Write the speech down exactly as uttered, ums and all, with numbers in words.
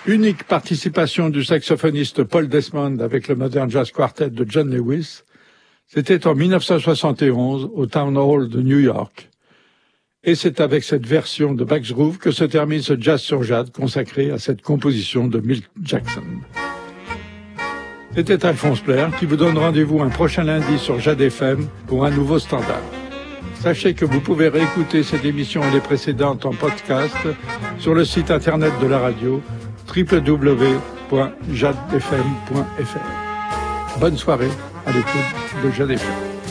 Unique participation du saxophoniste Paul Desmond avec le Modern Jazz Quartet de John Lewis, c'était en mille neuf cent soixante et onze au Town Hall de New York. Et c'est avec cette version de Bax Groove que se termine ce Jazz sur Jade consacré à cette composition de Milt Jackson. C'était Alphonse Blair qui vous donne rendez-vous un prochain lundi sur Jade F M pour un nouveau standard. Sachez que vous pouvez réécouter cette émission et les précédentes en podcast sur le site internet de la radio w w w point jade f m point f r. Bonne soirée à l'écoute de Jade F M.